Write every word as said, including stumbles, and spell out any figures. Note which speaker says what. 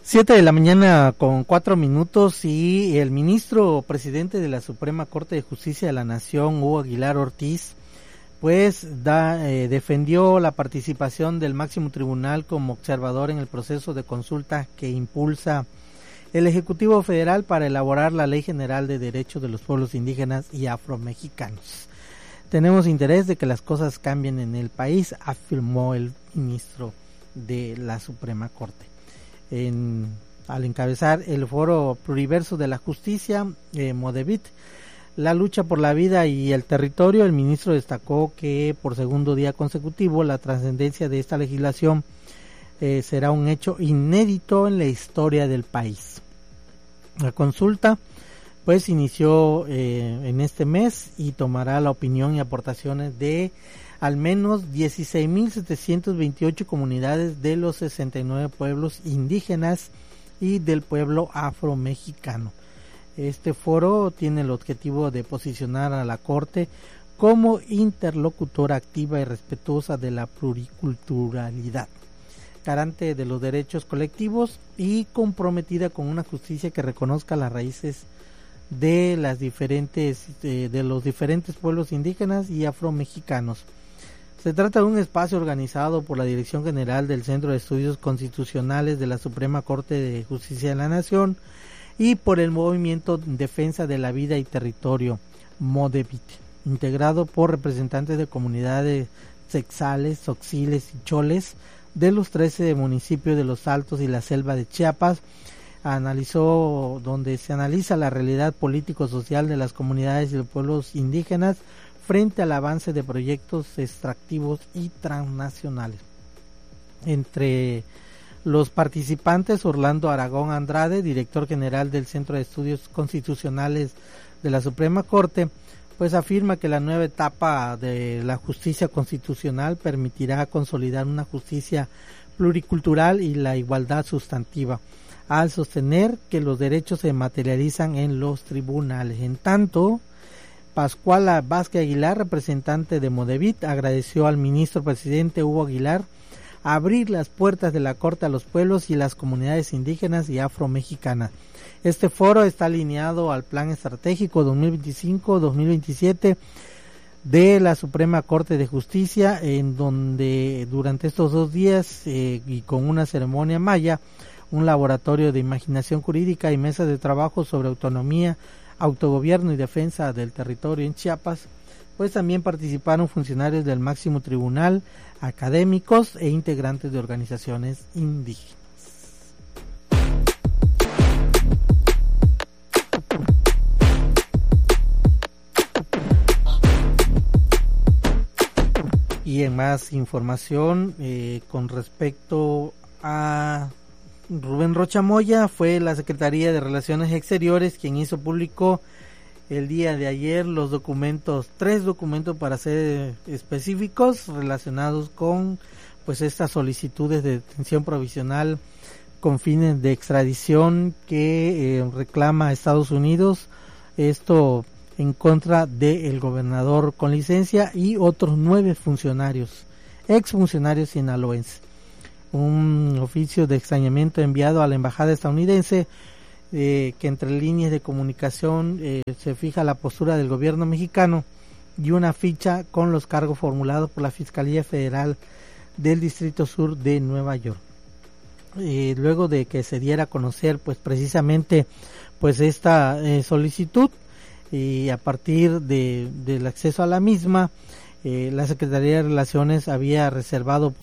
Speaker 1: Siete de la mañana con cuatro minutos y el ministro presidente de la Suprema Corte de Justicia de la Nación, Hugo Aguilar Ortiz, pues da, eh, defendió la participación del máximo tribunal como observador en el proceso de consulta que impulsa el Ejecutivo Federal para elaborar la Ley General de Derechos de los Pueblos Indígenas y Afromexicanos. Tenemos interés de que las cosas cambien en el país, afirmó el ministro de la Suprema Corte. En, al encabezar el foro pluriverso de la justicia, eh, Modevit, la lucha por la vida y el territorio, el ministro destacó que por segundo día consecutivo la trascendencia de esta legislación eh, será un hecho inédito en la historia del país. La consulta pues inició eh, en este mes y tomará la opinión y aportaciones de al menos dieciséis mil setecientas veintiocho comunidades de los sesenta y nueve pueblos indígenas y del pueblo afromexicano. Este foro tiene el objetivo de posicionar a la Corte como interlocutora activa y respetuosa de la pluriculturalidad, garante de los derechos colectivos y comprometida con una justicia que reconozca las raíces de las diferentes de, de los diferentes pueblos indígenas y afromexicanos. Se trata de un espacio organizado por la Dirección General del Centro de Estudios Constitucionales de la Suprema Corte de Justicia de la Nación y por el Movimiento Defensa de la Vida y Territorio, Modevit, integrado por representantes de comunidades sexales, soxiles y choles de los trece municipios de los Altos y la Selva de Chiapas. Analizó donde se analiza la realidad político-social de las comunidades y los pueblos indígenas frente al avance de proyectos extractivos y transnacionales. Entre los participantes, Orlando Aragón Andrade, director general del Centro de Estudios Constitucionales de la Suprema Corte, pues afirma que la nueva etapa de la justicia constitucional permitirá consolidar una justicia pluricultural y la igualdad sustantiva, al sostener que los derechos se materializan en los tribunales. En tanto, Pascuala Vázquez Aguilar, representante de Modevit, agradeció al ministro presidente Hugo Aguilar abrir las puertas de la Corte a los pueblos y las comunidades indígenas y afromexicanas. Este foro está alineado al Plan Estratégico dos mil veinticinco a dos mil veintisiete de la Suprema Corte de Justicia, en donde durante estos dos días eh, y con una ceremonia maya, un laboratorio de imaginación jurídica y mesa de trabajo sobre autonomía, autogobierno y defensa del territorio en Chiapas, pues también participaron funcionarios del máximo tribunal, académicos e integrantes de organizaciones indígenas. Y en más información eh, con respecto a Rubén Rocha Moya, fue la Secretaría de Relaciones Exteriores quien hizo público el día de ayer los documentos, tres documentos para ser específicos, relacionados con pues estas solicitudes de detención provisional con fines de extradición que eh, reclama Estados Unidos, esto en contra del gobernador con licencia y otros nueve funcionarios, exfuncionarios sinaloenses. Un oficio de extrañamiento enviado a la embajada estadounidense, eh, que entre líneas de comunicación eh, se fija la postura del gobierno mexicano, y una ficha con los cargos formulados por la Fiscalía Federal del Distrito Sur de Nueva York. Eh, luego de que se diera a conocer pues precisamente pues esta eh, solicitud, y a partir de del acceso a la misma, eh, la Secretaría de Relaciones había reservado